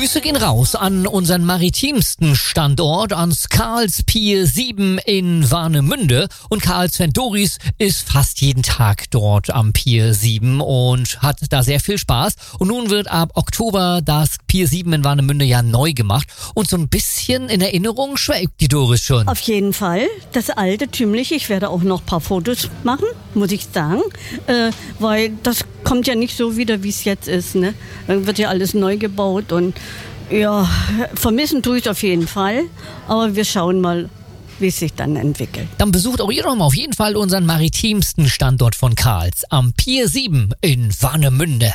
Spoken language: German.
Grüße gehen raus an unseren maritimsten Standort, ans Karls Pier 7 in Warnemünde. Und Karl-Sven Doris ist fast jeden Tag dort am Pier 7 und hat da sehr viel Spaß. Und nun wird ab Oktober das Pier 7 in Warnemünde ja neu gemacht. Und so ein bisschen in Erinnerung schwelgt die Doris schon. Auf jeden Fall. Das alte Tümliche. Ich werde auch noch ein paar Fotos machen, muss ich sagen. Weil das kommt ja nicht so wieder, wie es jetzt ist. Ne? Dann wird ja alles neu gebaut und ja, vermissen tue ich es auf jeden Fall. Aber wir schauen mal, wie es sich dann entwickelt. Dann besucht auch ihr doch mal auf jeden Fall unseren maritimsten Standort von Karls am Pier 7 in Warnemünde.